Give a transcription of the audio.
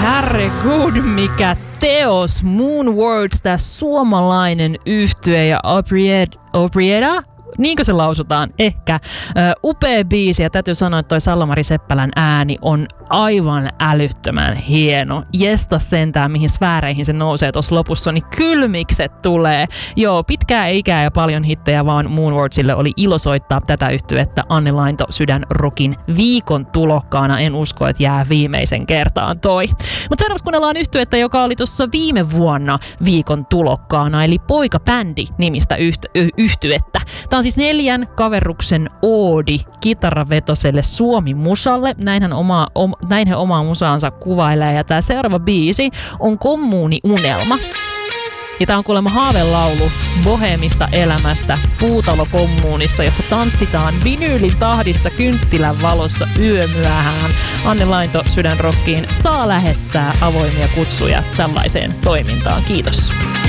herregud, mikä teos. Moonwords, tää suomalainen yhtye ja Obrieda? Niinkö se lausutaan? Ehkä. Upea biisi ja täytyy sanoa, että toi Salla-Mari Seppälän ääni on aivan älyttömän hieno. Jesta sentään, mihin sfääreihin se nousee tuossa lopussa, niin kylmikset tulee. Joo, pitkää ikää ja paljon hittejä, vaan Moonwordsille oli ilo soittaa tätä yhtyettä Anne Lainto Sydänrockin viikon tulokkaana. En usko, että jää viimeisen kertaan toi. Mutta seuraavaksi kuunnellaan yhtyettä, joka oli tuossa viime vuonna viikon tulokkaana, eli Poika-bändi nimistä yhtyettä. Tämä on siis 4 kaveruksen oodi kitaravetoselle Suomi-musalle. Näin he omaa musaansa kuvailee. Ja tämä seuraava biisi on Kommuuni-unelma. Ja tämä on kuulemma haavelaulu boheemista elämästä puutalokommuunissa, jossa tanssitaan vinyylin tahdissa kynttilän valossa yömyöhään. Anne Lainto Sydänrockiin saa lähettää avoimia kutsuja tällaiseen toimintaan. Kiitos.